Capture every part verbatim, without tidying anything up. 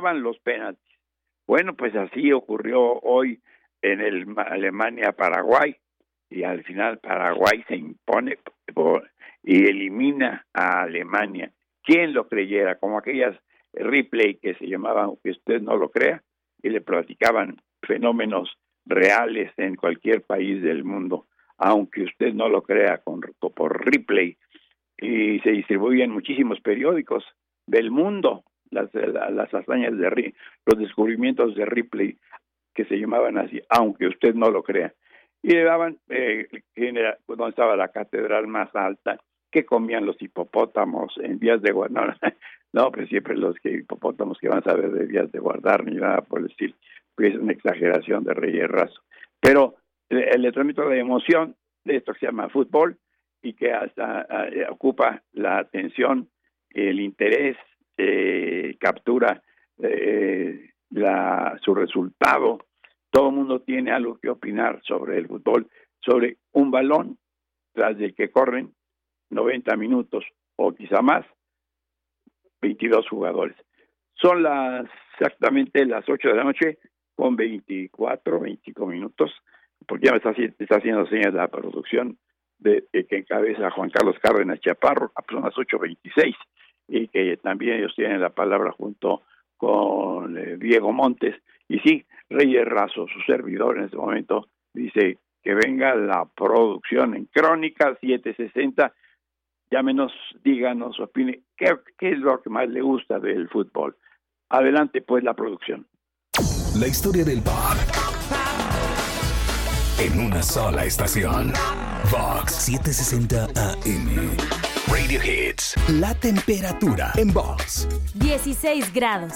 cobraban los penaltis. Bueno, pues así ocurrió hoy en el Alemania-Paraguay, y al final Paraguay se impone por, y elimina a Alemania. ¿Quién lo creyera? Como aquellas replay que se llamaban, que usted no lo crea, y le platicaban fenómenos reales en cualquier país del mundo, aunque usted no lo crea, con, por replay, y se distribuyen muchísimos periódicos del mundo, las, las hazañas de Ripley, los descubrimientos de Ripley, que se llamaban así, aunque usted no lo crea. Y le daban, eh, donde estaba la catedral más alta, que comían los hipopótamos en días de guardar. No, no, pues siempre los que hipopótamos que van a saber de días de guardar, ni nada por el estilo, pues es una exageración de Reyes Razo. Pero eh, le transmito la emoción de esto que se llama fútbol, y que hasta eh, ocupa la atención, el interés, eh, captura eh, la, su resultado. Todo el mundo tiene algo que opinar sobre el fútbol, sobre un balón tras el que corren noventa minutos o quizá más, veintidós jugadores. Son las exactamente las ocho de la noche con veinticuatro, veinticinco minutos, porque ya me está, está haciendo señas la producción de, de que encabeza Juan Carlos Cárdenas Chaparro, son las ocho veintiséis, y que también ellos tienen la palabra junto con eh, Diego Montes. Y sí, Reyes Razo, su servidor en este momento, dice que venga la producción en Crónica siete sesenta. Llámenos, díganos, opine, ¿qué, qué es lo que más le gusta del fútbol? Adelante, pues, la producción. La historia del pop en una sola estación. Vox setecientos sesenta A M. Radio Hits. La temperatura en Vox. dieciséis grados.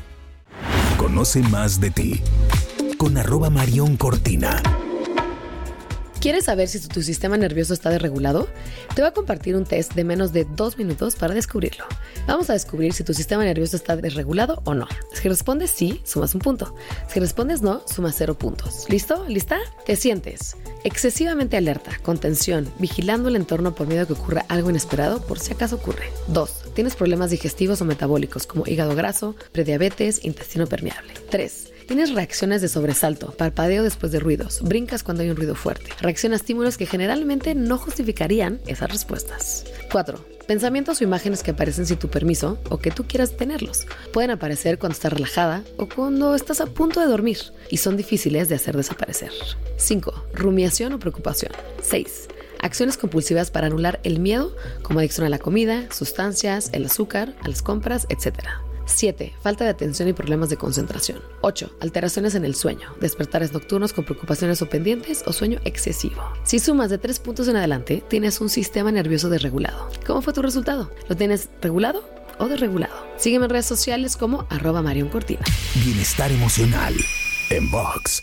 Conoce más de ti con arroba Marión Cortina. ¿Quieres saber si tu sistema nervioso está desregulado? Te voy a compartir un test de menos de dos minutos para descubrirlo. Vamos a descubrir si tu sistema nervioso está desregulado o no. Si respondes sí, sumas un punto. Si respondes no, sumas cero puntos. ¿Listo? ¿Lista? ¿Te sientes excesivamente alerta, con tensión, vigilando el entorno por miedo a que ocurra algo inesperado por si acaso ocurre? Dos. Tienes problemas digestivos o metabólicos como hígado graso, prediabetes, intestino permeable. Tres. Tienes reacciones de sobresalto, parpadeo después de ruidos, brincas cuando hay un ruido fuerte, reacción a estímulos que generalmente no justificarían esas respuestas. cuatro. Pensamientos o imágenes que aparecen sin tu permiso o que tú quieras tenerlos. Pueden aparecer cuando estás relajada o cuando estás a punto de dormir y son difíciles de hacer desaparecer. cinco. Rumiación o preocupación. seis. Acciones compulsivas para anular el miedo, como adicción a la comida, sustancias, el azúcar, a las compras, etcétera. siete. Falta de atención y problemas de concentración. ocho. Alteraciones en el sueño, despertares nocturnos con preocupaciones o pendientes o sueño excesivo. Si sumas de tres puntos en adelante, tienes un sistema nervioso desregulado. ¿Cómo fue tu resultado? ¿Lo tienes regulado o desregulado? Sígueme en redes sociales como arroba Marión Cortina. Bienestar emocional en Vox.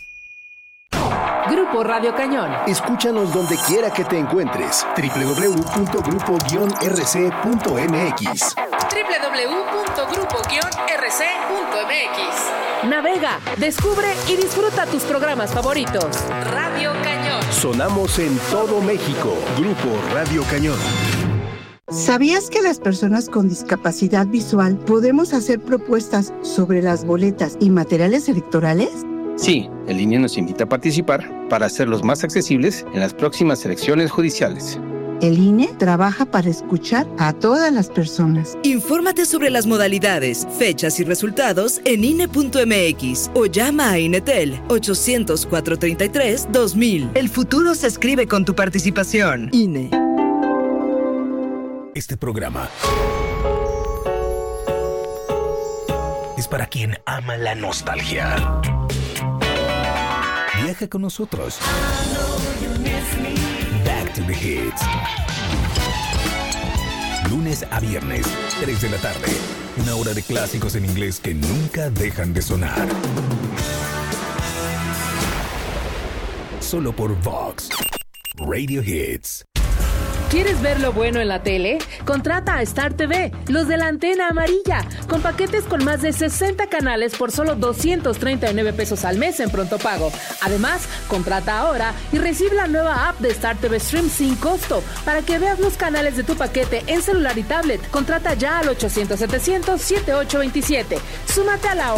Grupo Radio Cañón. Escúchanos donde quiera que te encuentres. doble u doble u doble u punto grupo guion r c punto m x. doble u doble u doble u punto grupo guion r c punto m x. Navega, descubre y disfruta tus programas favoritos. Radio Cañón. Sonamos en todo México. Grupo Radio Cañón. ¿Sabías que las personas con discapacidad visual podemos hacer propuestas sobre las boletas y materiales electorales? Sí, el I N E nos invita a participar para hacerlos más accesibles en las próximas elecciones judiciales. El I N E trabaja para escuchar a todas las personas. Infórmate sobre las modalidades, fechas y resultados en I N E punto m x o llama a Inetel ochocientos, cuatrocientos treinta y tres, dos mil. El futuro se escribe con tu participación. I N E. Este programa es para quien ama la nostalgia. Viaja con nosotros. Back to the Hits. Lunes a viernes, tres de la tarde. Una hora de clásicos en inglés que nunca dejan de sonar. Solo por Vox Radio Hits. ¿Quieres ver lo bueno en la tele? Contrata a Star T V, los de la antena amarilla, con paquetes con más de sesenta canales por solo doscientos treinta y nueve pesos al mes en pronto pago. Además, contrata ahora y recibe la nueva app de Star T V Stream sin costo para que veas los canales de tu paquete en celular y tablet. Contrata ya al ochocientos, setecientos, setenta y ocho veintisiete. Súmate a la